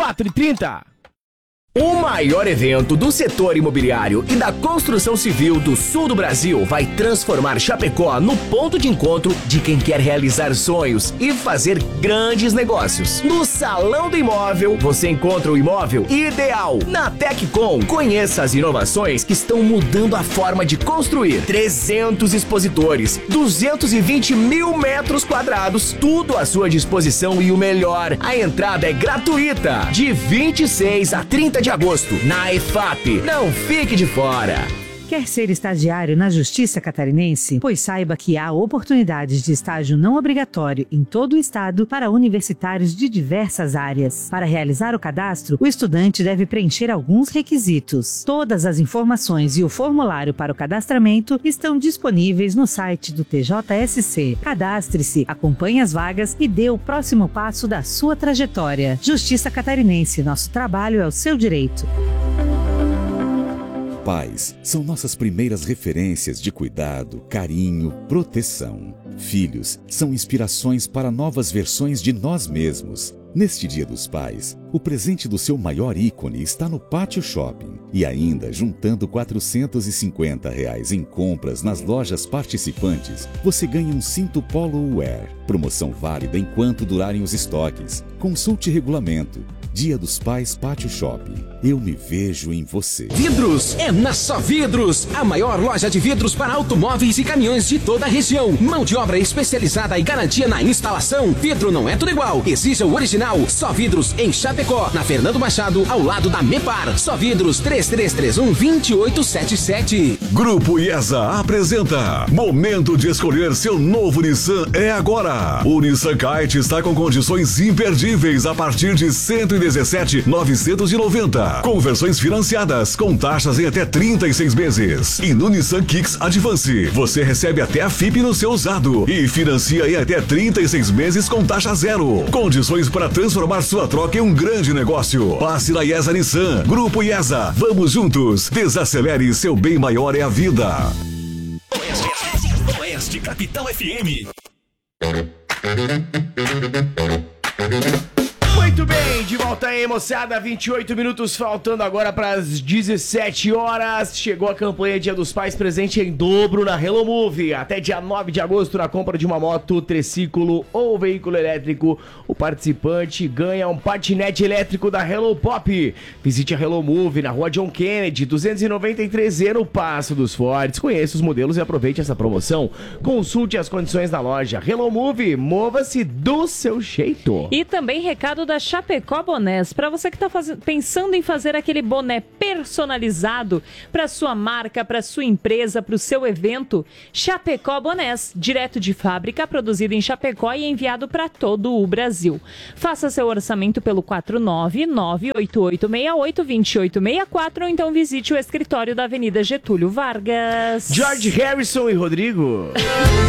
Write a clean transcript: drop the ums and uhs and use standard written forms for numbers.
4h30. O maior evento do setor imobiliário e da construção civil do sul do Brasil vai transformar Chapecó no ponto de encontro de quem quer realizar sonhos e fazer grandes negócios. No Salão do Imóvel, você encontra o imóvel ideal. Na Teccom, conheça as inovações que estão mudando a forma de construir. 300 expositores, 220 mil metros quadrados, tudo à sua disposição e o melhor, a entrada é gratuita. De 26 a 30 de agosto, na EFAP. Não fique de fora. Quer ser estagiário na Justiça Catarinense? Pois saiba que há oportunidades de estágio não obrigatório em todo o estado para universitários de diversas áreas. Para realizar o cadastro, o estudante deve preencher alguns requisitos. Todas as informações e o formulário para o cadastramento estão disponíveis no site do TJSC. Cadastre-se, acompanhe as vagas e dê o próximo passo da sua trajetória. Justiça Catarinense, nosso trabalho é o seu direito. Pais são nossas primeiras referências de cuidado, carinho, proteção. Filhos são inspirações para novas versões de nós mesmos. Neste Dia dos Pais, o presente do seu maior ícone está no Pátio Shopping. E ainda, juntando R$ 450 em compras nas lojas participantes, você ganha um cinto Polo Wear. Promoção válida enquanto durarem os estoques. Consulte regulamento. Dia dos Pais Pátio Shopping. Eu me vejo em você. Vidros é na Só Vidros, a maior loja de vidros para automóveis e caminhões de toda a região. Mão de obra especializada e garantia na instalação. Vidro não é tudo igual. Exija o original. Só Vidros em Chapecó, na Fernando Machado, ao lado da Mepar. Só Vidros 3331-2877. Grupo IESA apresenta Momento de escolher seu novo Nissan é agora. O Nissan Kite está com condições imperdíveis a partir de 117.990. Com versões financiadas, com taxas em até 36 meses. E no Nissan Kicks Advance, você recebe até a FIP no seu usado e financia em até 36 meses com taxa zero. Condições para transformar sua troca em um grande negócio. Passe na IESA Nissan. Grupo IESA. Vamos juntos. Desacelere, seu bem maior é a vida. Oeste Capital FM. Muito bem, de volta aí, moçada, 28 minutos faltando agora para as 17 horas. Chegou a campanha Dia dos Pais, presente em dobro na Hello Move. Até dia 9 de agosto, na compra de uma moto, triciclo ou veículo elétrico, o participante ganha um patinete elétrico da Hello Pop. Visite a Hello Move na rua John Kennedy, 293E, no Passo dos Fortes. Conheça os modelos e aproveite essa promoção. Consulte as condições da loja. Hello Move, mova-se do seu jeito. E também recado da Chapecó Bonés, para você que está pensando em fazer aquele boné personalizado para sua marca, para sua empresa, para o seu evento, Chapecó Bonés, direto de fábrica, produzido em Chapecó e enviado para todo o Brasil. Faça seu orçamento pelo 49988682864 ou então visite o escritório da Avenida Getúlio Vargas. George Harrison e Rodrigo.